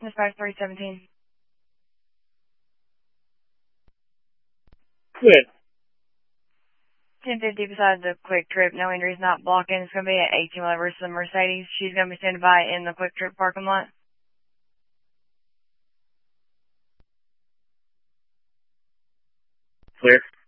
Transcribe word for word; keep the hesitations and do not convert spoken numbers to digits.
Dispatch three seventeen. Good. ten fifty beside the Quick Trip. No injuries, not blocking. It's going to be at eighteen eleven versus the Mercedes. She's going to be standing by in the Quick Trip parking lot. Clear.